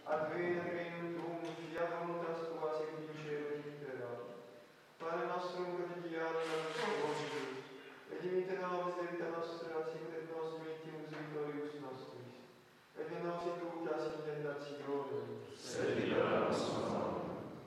advena regnum tuum, fiat voluntas tua secum in cielo et in terra. Pane nostrum quotidianum da nobis hodie, et dimitte nobis debita nostra, sicut